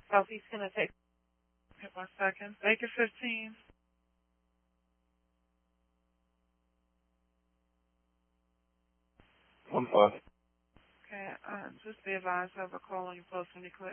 Southeast gonna take. Hit 1 second. Baker 15. One five. Okay, just be advised, I have a call on your post when you clear.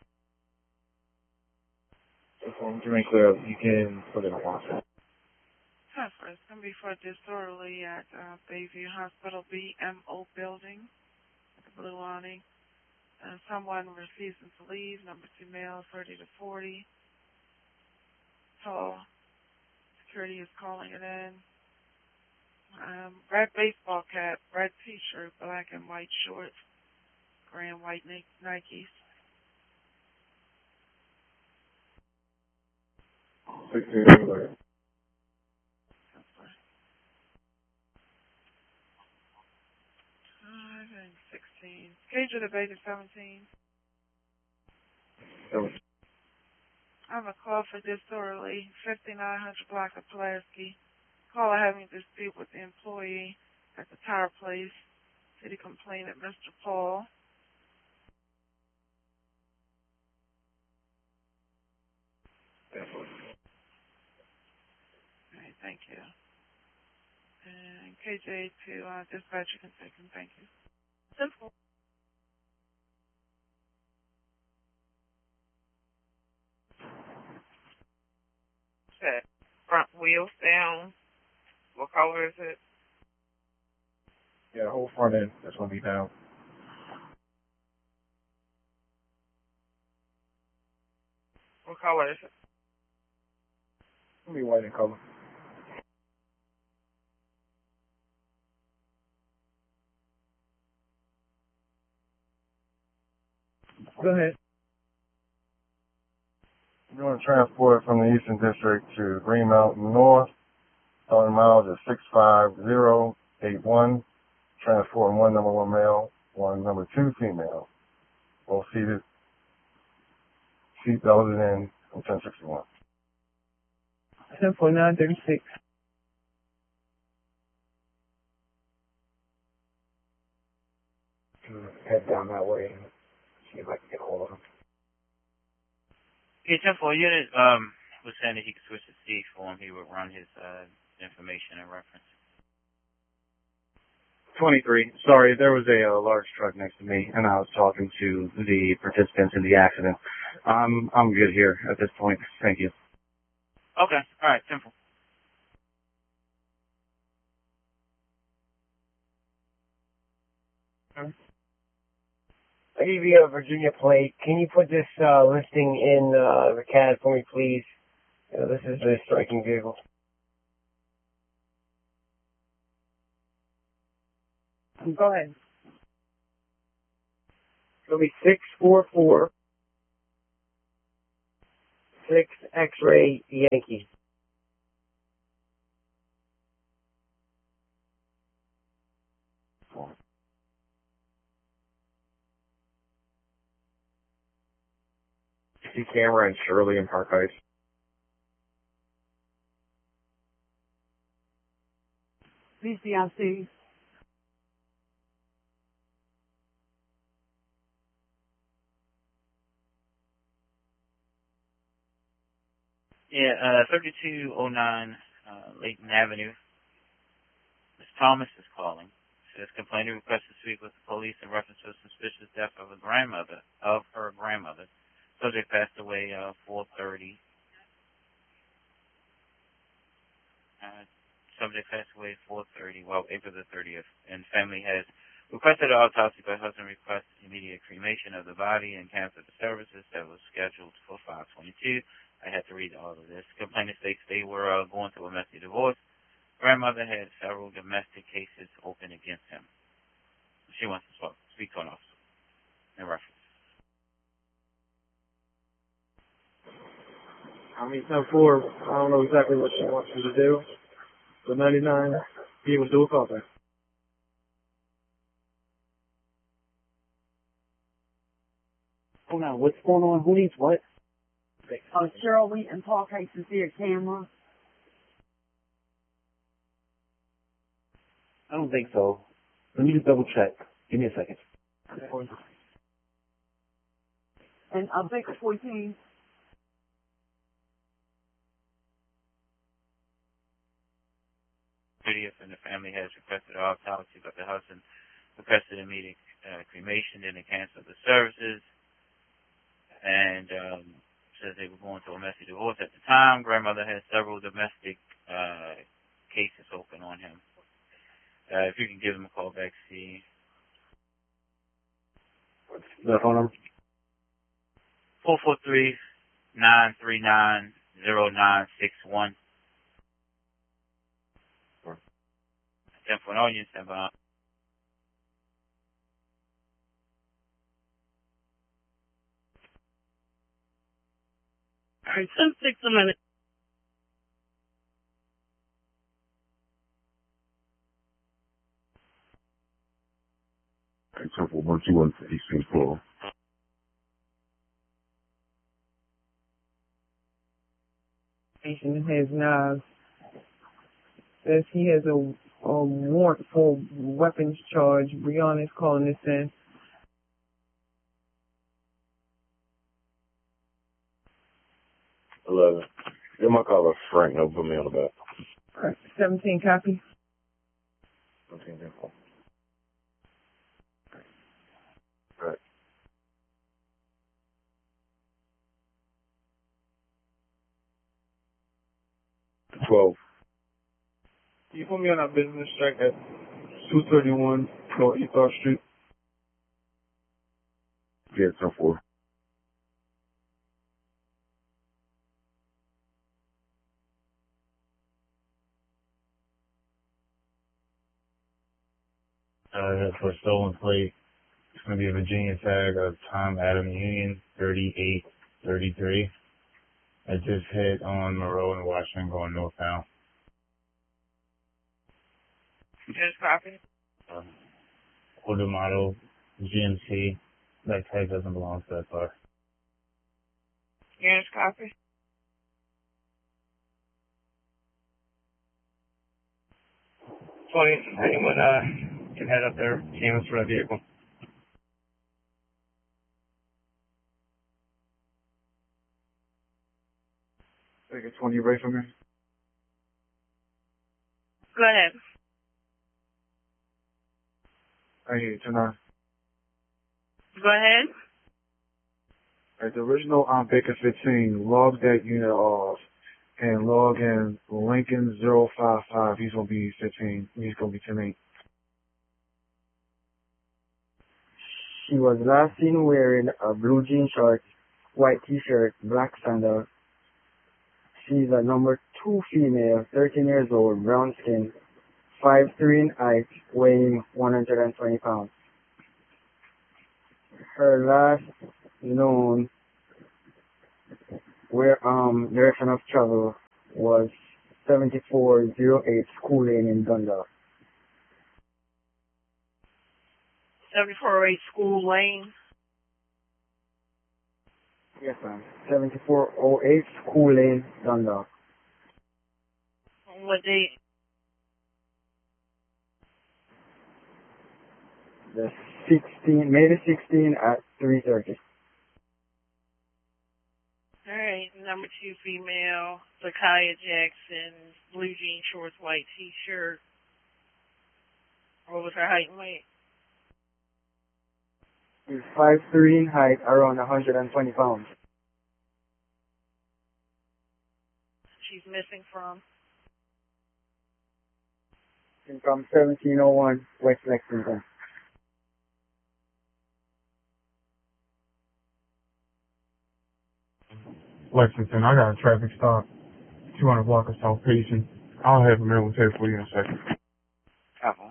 During clear, you can put it on WhatsApp. Transfer. It's gonna be for disorderly at Bayview Hospital BMO building with the blue awning. Someone refusing to leave. Number 2 male, 30 to 40. Tall. Security is calling it in. Red baseball cap, red t-shirt, black and white shorts, gray and white Nikes. 16 clear. 5 and 16. Cage of the Baker 17. I have a call for disorderly, 5900 block of Pulaski. Caller having a dispute with the employee at the tire place. City complainant, Mr. Paul. Alright, thank you. And KJ to dispatch, you can take him, thank you. Simple. Set. Front wheels down. What color is it? Yeah, the whole front end is going to be down. What color is it? It's going to be white in color. Go ahead. We're going to transport from the Eastern District to Green Mountain North. Starting miles is 65081. Transporting 1 number 1 male, 1 number 2 female. Both seated. Seat belted in from 1061. 10.936. Head down that way and see if I can get hold of him. Okay, 10-4 unit was saying that he could switch to C for him. He would run his information and reference. 23. Sorry, there was a large truck next to me, and I was talking to the participants in the accident. I'm good here at this point. Thank you. Okay, all right, 10-4. I gave you a Virginia plate. Can you put this listing in the CAD for me, please? This is the striking vehicle. Go ahead. It'll be 644 6 X-ray Yankee. See camera in Shirley and Park Heights. BCIC. Yeah, 3209 Layton Avenue. Ms. Thomas is calling. Says complainant requests to speak with the police in reference to a suspicious death of her grandmother. Subject passed away 4:30. Subject passed away 4:30. Well, April the 30th, and family has requested an autopsy, but husband requested immediate cremation of the body and canceled the services that was scheduled for 5:22. I had to read all of this. Complainant states they were going through a messy divorce. Grandmother had several domestic cases open against him. She wants to speak to an officer in reference. I mean, 10-4, I don't know exactly what she wants me to do. But 99, he will do a call back. Hold on, what's going on? Who needs what? Shirley and Park Heights is there, camera? I don't think so. Let me just double check. Give me a second. And Baker 14. 30th, and the family has requested autopsy, but the husband requested immediate cremation, then they canceled the services, and says they were going through a messy divorce at the time. Grandmother had several domestic cases open on him. If you can give him a call back, see. What's the phone number? 443-939-0961. 10 for an audience, stand by. Alright, 10-6 a minute. Alright, 10-4-1-2-1 to 18-4. Patient has knives. Says he has a warrant for weapons charge. Brianna is calling this in. 11. Give my caller Frank, no put me on the back. Correct. 17 copy. 17, 10-4. Right. 12. Can you put me on that business check at 231 North East Arch Street? Yeah, 10-4. For a stolen plate, it's going to be a Virginia tag of Tom Adam Union, 3833. I just hit on Monroe and Washington going northbound. Just copy. Older model, GMC. That tag doesn't belong to that car. Just copy. Anyone can head up there, canvas for that vehicle. Take a 20 right from here. Go ahead. I hear you, 10-9. Go ahead. Alright, the original Baker 15, log that unit off and log in Lincoln 055. He's going to be 15. He's going to be 10-8. She was last seen wearing a blue jean shorts, white t-shirt, black sandals. She's a number 2 female, 13 years old, brown skin, 5'3" in height, weighing 120 pounds. Her last known direction of travel was 7408 School Lane in Dundalk. 7408 School Lane. Yes, ma'am. 7408 School Lane, Dundalk. What date? May the 16th at 3:30. Alright, number 2 female, Zakaya Jackson, blue jean shorts, white t-shirt. What was her height and weight? She's 5'3" in height, around 120 pounds. She's missing from? From 1701 West Lexington. Lexington, I got a traffic stop. 200 block of South Payson. I'll have a military for you in a second. Copy.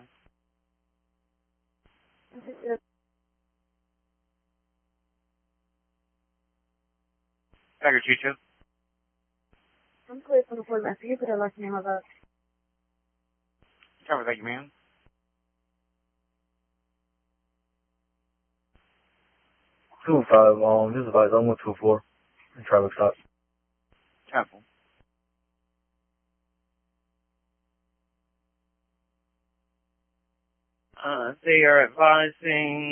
Tiger 22. I'm clear for the full message. You could have left name of us. Cover that, you man. 2-5, this is about 124. Traffic stop. Copy. They are advising